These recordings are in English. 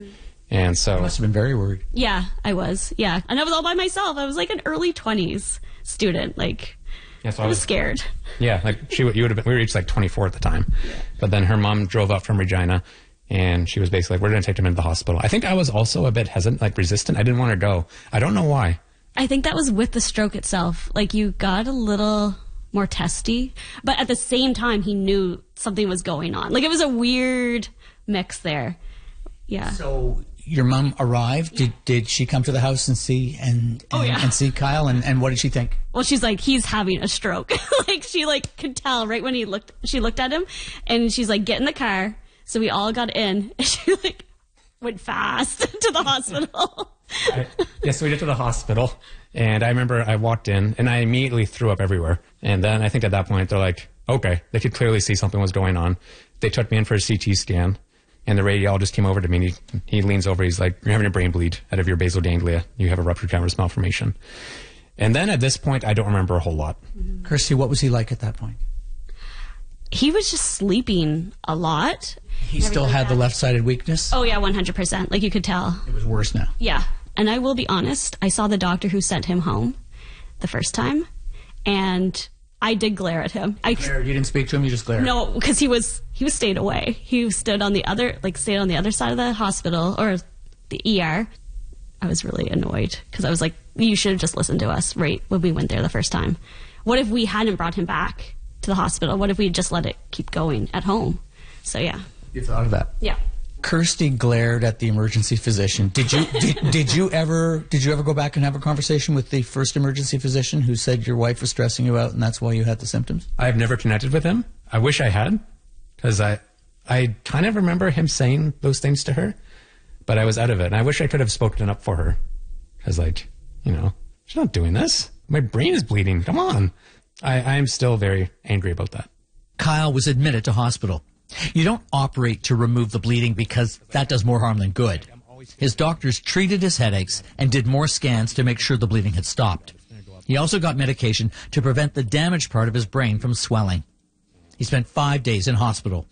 And so... You must have been very worried. Yeah, I was. Yeah. And I was all by myself. I was like an early 20s student. Like, yeah, so I was scared. Yeah, like you would have been, we were each like 24 at the time. Yeah. But then her mom drove up from Regina, and she was basically like, we're going to take him into the hospital. I think I was also a bit hesitant, like resistant. I didn't want to go. I don't know why. I think that was with the stroke itself. Like, you got a little more testy, but at the same time, he knew something was going on. Like, it was a weird mix there. Yeah. So your mom arrived. Did she come to the house and see and see Kyle? And what did she think? Well, she's like, he's having a stroke. Like, she like could tell right when she looked at him, and she's like, get in the car. So we all got in, and she like went fast to the hospital. So we get to the hospital, and I remember I walked in, and I immediately threw up everywhere. And then I think at that point, they're like, okay, they could clearly see something was going on. They took me in for a CT scan, and the radiologist came over to me, and he leans over, he's like, you're having a brain bleed out of your basal ganglia. You have a ruptured cavernous malformation. And then at this point, I don't remember a whole lot. Kirsty, what was he like at that point? He was just sleeping a lot. He still had the left-sided weakness? Oh, yeah, 100%. Like, you could tell. It was worse now. Yeah. And I will be honest, I saw the doctor who sent him home the first time, and I did glare at him. You didn't speak to him, you just glared? No, because he was stayed away. He stayed on the other side of the hospital, or the ER. I was really annoyed, because I was like, you should have just listened to us right when we went there the first time. What if we hadn't brought him back to the hospital? What if we just let it keep going at home? So, yeah. You thought of that? Yeah. Kirsty glared at the emergency physician. Did you ever go back and have a conversation with the first emergency physician who said your wife was stressing you out and that's why you had the symptoms? I've never connected with him. I wish I had, because I kind of remember him saying those things to her, but I was out of it. And I wish I could have spoken up for her, because, like, you know, she's not doing this. My brain is bleeding. Come on. I am still very angry about that. Kyle was admitted to hospital. You don't operate to remove the bleeding because that does more harm than good. His doctors treated his headaches and did more scans to make sure the bleeding had stopped. He also got medication to prevent the damaged part of his brain from swelling. He spent 5 days in hospital.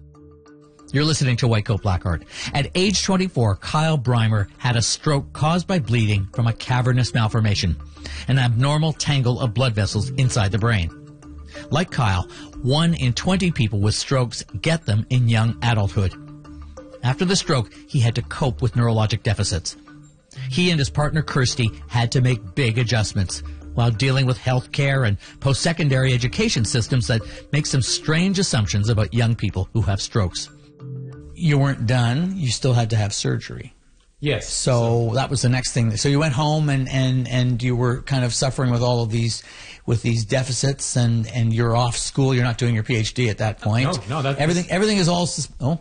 You're listening to White Coat Black Heart. At age 24, Kyle Breimer had a stroke caused by bleeding from a cavernous malformation, an abnormal tangle of blood vessels inside the brain. Like Kyle, 1 in 20 people with strokes get them in young adulthood. After the stroke, he had to cope with neurologic deficits. He and his partner Kirsty had to make big adjustments while dealing with health care and post-secondary education systems that make some strange assumptions about young people who have strokes. You weren't done. You still had to have surgery. Yes. So that was the next thing. So you went home and you were kind of suffering with all of these, with these deficits, and you're off school. You're not doing your PhD at that point. No, that's everything is all.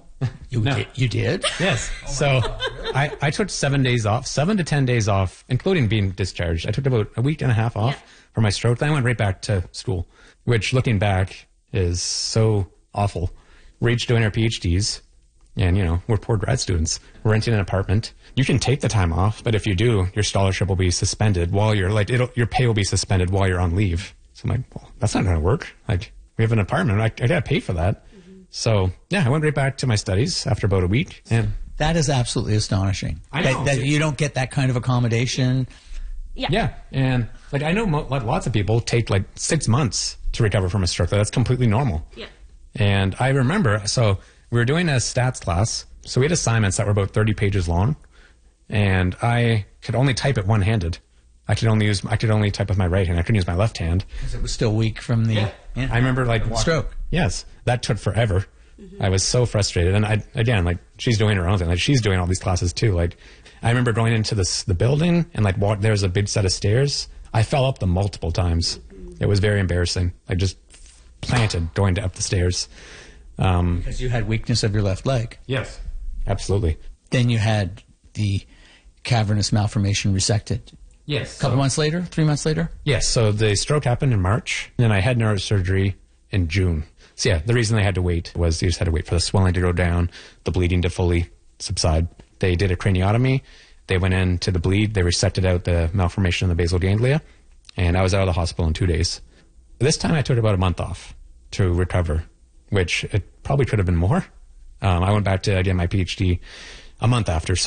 You did? Yes. So I took 7 days off, 7 to 10 days off, including being discharged. I took about a week and a half off for my stroke. Then I went right back to school, which, looking back, is so awful. We're each doing our PhDs. And, you know, we're poor grad students. We're renting an apartment. You can take the time off, but if you do, your scholarship will be suspended while you're, like, your pay will be suspended while you're on leave. So I'm like, well, that's not going to work. Like, we have an apartment. I got to pay for that. Mm-hmm. So, yeah, I went right back to my studies after about a week. And that is absolutely astonishing. I know. That you don't get that kind of accommodation. Yeah. And, like, I know lots of people take, like, 6 months to recover from a stroke. That's completely normal. Yeah. And I remember, so we were doing a stats class, so we had assignments that were about 30 pages long, and I could only type it one-handed. I could only type with my right hand. I couldn't use my left hand because it was still weak from the. Yeah. I remember, like, stroke. Yes, that took forever. Mm-hmm. I was so frustrated, and she's doing her own thing. Like, she's doing all these classes too. Like, I remember going into the building and, like, there's a big set of stairs. I fell up them multiple times. Mm-hmm. It was very embarrassing. I just planted going up the stairs. Because you had weakness of your left leg. Yes, absolutely. Then you had the cavernous malformation resected. Yes. A couple months later? 3 months later? Yes, so the stroke happened in March, and then I had neurosurgery in June. So yeah, the reason they had to wait was they just had to wait for the swelling to go down, the bleeding to fully subside. They did a craniotomy. They went into the bleed. They resected out the malformation in the basal ganglia, and I was out of the hospital in 2 days. This time I took about a month off to recover, which it probably could have been more. I went back to get my PhD a month after.